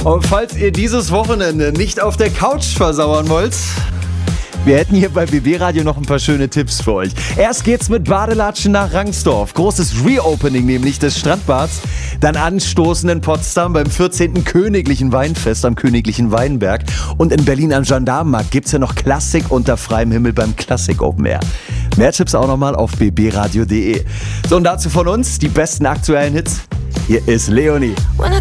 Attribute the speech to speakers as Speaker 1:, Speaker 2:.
Speaker 1: Und falls ihr dieses Wochenende nicht auf der Couch versauern wollt, wir hätten hier bei BB Radio noch ein paar schöne Tipps für euch. Erst geht's mit Badelatschen nach Rangsdorf. Großes Reopening nämlich des Strandbads. Dann Anstoßen in Potsdam beim 14. Königlichen Weinfest am Königlichen Weinberg. Und in Berlin am Gendarmenmarkt gibt's ja noch Klassik unter freiem Himmel beim Klassik Open Air. Mehr Tipps auch nochmal auf bbradio.de. So, und dazu von uns die besten aktuellen Hits. Hier ist Leonie.